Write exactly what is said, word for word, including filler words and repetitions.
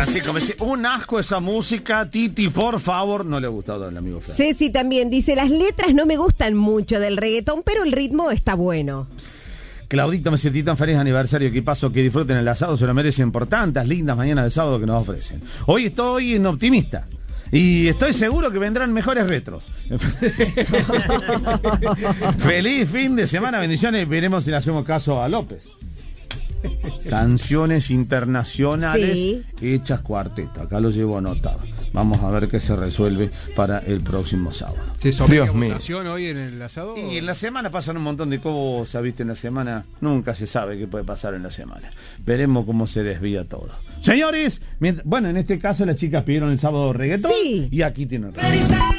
Francisco me dice, un asco esa música, Titi, por favor. No le ha gustado al amigo Fran. Ceci también dice, las letras no me gustan mucho del reggaetón, pero el ritmo está bueno. Claudita me dice, Titán, feliz aniversario, que paso, que disfruten el asado, se lo merecen por tantas lindas mañanas de sábado que nos ofrecen. Hoy estoy en optimista. Y estoy seguro que vendrán mejores retros. Feliz fin de semana, bendiciones. Veremos si le hacemos caso a López. Canciones internacionales sí. hechas cuarteto. Acá lo llevo anotado. Vamos a ver qué se resuelve para el próximo sábado. ¿Se Dios mío. Hoy en el asado? Y en la semana pasan un montón de cosas, ¿viste? En la semana nunca se sabe qué puede pasar en la semana. Veremos cómo se desvía todo. Señores, bueno, en este caso las chicas pidieron el sábado reggaetón. Sí. Y aquí tienen reggaetón.